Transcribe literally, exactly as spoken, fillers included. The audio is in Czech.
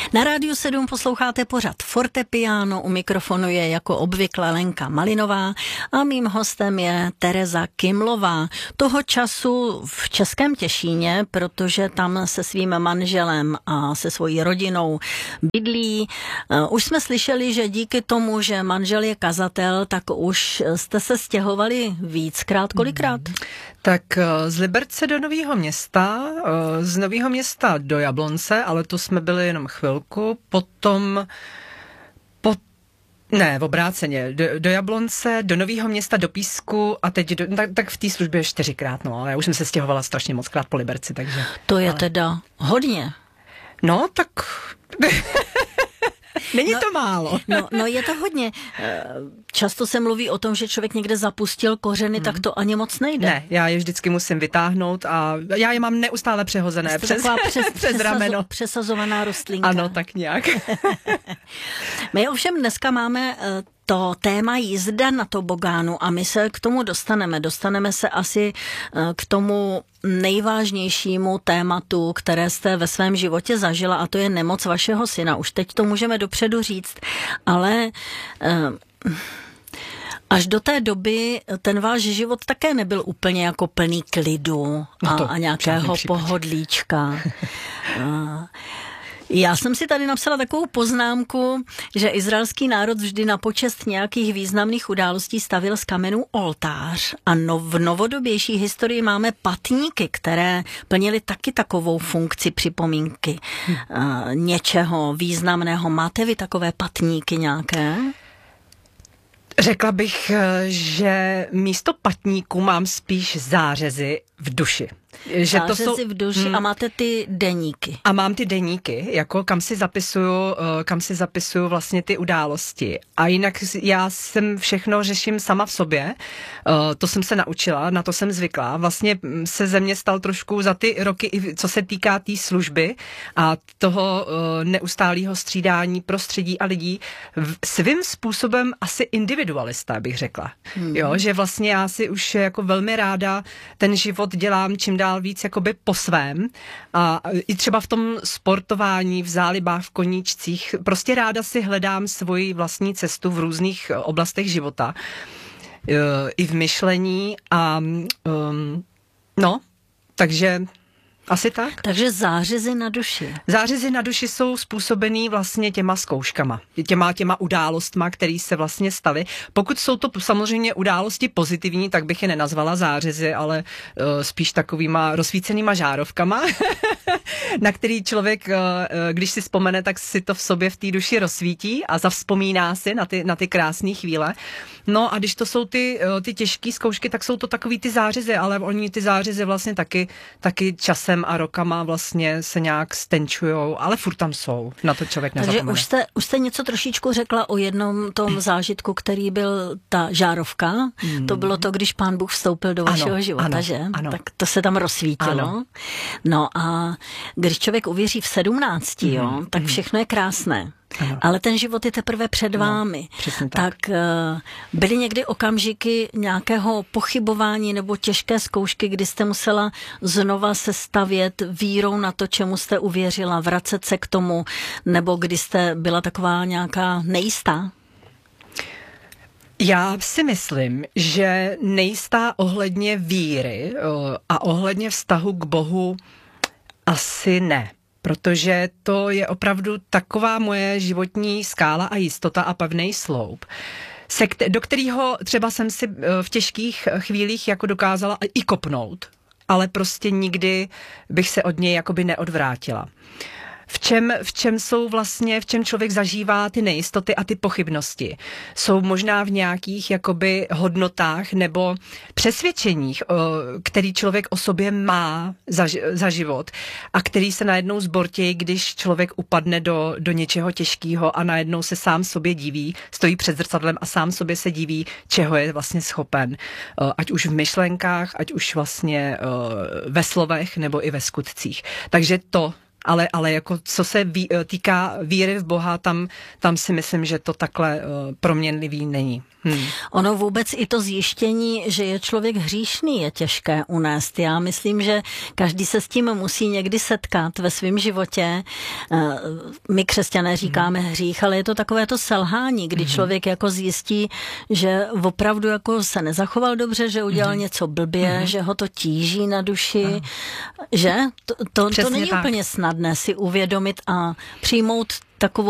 Na Rádiu sedm posloucháte pořad Fortepiano, u mikrofonu je jako obvykle Lenka Malinová a mým hostem je Tereza Kymlová. Toho času v Českém Těšíně, protože tam se svým manželem a se svojí rodinou bydlí. Už jsme slyšeli, že díky tomu, že manžel je kazatel, tak už jste se stěhovali víckrát. Kolikrát? Tak z Liberce do Nového Města, z Nového Města do Jablonce, ale to jsme byli jenom chvilku, potom po, ne, v obráceně, do, do Jablonce, do Nového Města, do Písku a teď do, tak, tak v té službě čtyřikrát, no, ale já už jsem se stěhovala strašně moc krát po Liberci, takže. To je ale... teda hodně. No, tak... Není no, to málo. No, no je to hodně. Často se mluví o tom, že člověk někde zapustil kořeny, hmm. tak to ani moc nejde. Ne, já je vždycky musím vytáhnout a já je mám neustále přehozené přes, přes, přes rameno. Přesazovaná rostlinka. Ano, tak nějak. My ovšem dneska máme to téma jízda na tobogánu a my se k tomu dostaneme. Dostaneme se asi k tomu nejvážnějnějšímu tématu, které jste ve svém životě zažila, a to je nemoc vašeho syna. Už teď to můžeme dopředu říct, ale až do té doby ten váš život také nebyl úplně jako plný klidu a, no a nějakého pohodlíčka. Já jsem si tady napsala takovou poznámku, že izraelský národ vždy na počest nějakých významných událostí stavil z kamenů oltář a no, v novodobější historii máme patníky, které plnily taky takovou funkci připomínky hm. uh, něčeho významného. Máte vy takové patníky nějaké? Řekla bych, že místo patníku mám spíš zářezy v duši. Že zářezy to jsou, v duši hmm. a máte ty deníky. A mám ty deníky, jako kam si zapisuju, kam si zapisuju vlastně ty události. A jinak já jsem všechno řeším sama v sobě. To jsem se naučila, na to jsem zvyklá. Vlastně se ze mě stal trošku za ty roky, co se týká té tý služby a toho neustálého střídání prostředí a lidí, svým způsobem asi individualista, bych řekla. Hmm. Jo, že vlastně já si už jako velmi ráda ten život dělám čím dál víc jakoby po svém a i třeba v tom sportování, v zálibách, v koníčcích, prostě ráda si hledám svoji vlastní cestu v různých oblastech života, i v myšlení a um, no, takže asi tak. Takže zářezy na duši. Zářezy na duši jsou způsobený vlastně těma zkouškama, těma, těma událostma, které se vlastně staly. Pokud jsou to samozřejmě události pozitivní, tak bych je nenazvala zářezy, ale uh, spíš takovýma rozsvícenýma žárovkama, na který člověk, uh, když si vzpomene, tak si to v sobě v té duši rozsvítí a zavzpomíná si na ty, na ty krásné chvíle. No a když to jsou ty, uh, ty těžké zkoušky, tak jsou to takový ty zářezy, ale oni ty zářezy vlastně taky, taky časem a rokama vlastně se nějak stenčujou, ale furt tam jsou, na to člověk nezapomene. Takže už jste, už jste něco trošičku řekla o jednom tom zážitku, který byl ta žárovka. Hmm. To bylo to, když Pán Bůh vstoupil do vašeho ano, života, ano, že? Ano. Tak to se tam rozsvítilo. Ano. No a když člověk uvěří v sedmnácti, hmm. jo, tak všechno je krásné. Ano. Ale ten život je teprve před vámi. No, tak. tak byly někdy okamžiky nějakého pochybování nebo těžké zkoušky, kdy jste musela znova se stavět vírou na to, čemu jste uvěřila, vracet se k tomu, nebo kdy jste byla taková nějaká nejistá? Já si myslím, že nejistá ohledně víry a ohledně vztahu k Bohu asi ne. Protože to je opravdu taková moje životní skála a jistota a pevný sloup, se, do kterého třeba jsem si v těžkých chvílích jako dokázala i kopnout, ale prostě nikdy bych se od něj jakoby neodvrátila. V čem, v čem jsou vlastně, v čem člověk zažívá ty nejistoty a ty pochybnosti. Jsou možná v nějakých jakoby hodnotách nebo přesvědčeních, který člověk o sobě má za, za život a který se najednou zbortějí, když člověk upadne do, do něčeho těžkého a najednou se sám sobě diví, stojí před zrcadlem a sám sobě se diví, čeho je vlastně schopen. Ať už v myšlenkách, ať už vlastně ve slovech nebo i ve skutcích. Takže to Ale, ale jako co se ví, týká víry v Boha, tam, tam si myslím, že to takhle uh, proměnlivý není. Hmm. Ono vůbec i to zjištění, že je člověk hříšný, je těžké unést. Já myslím, že každý se s tím musí někdy setkat ve svém životě. My křesťané říkáme hmm. hřích, ale je to takové to selhání, kdy hmm. člověk jako zjistí, že opravdu jako se nezachoval dobře, že udělal hmm. něco blbě, hmm. že ho to tíží na duši, hmm. že? To, to, to není tak úplně snadné si uvědomit a přijmout takovou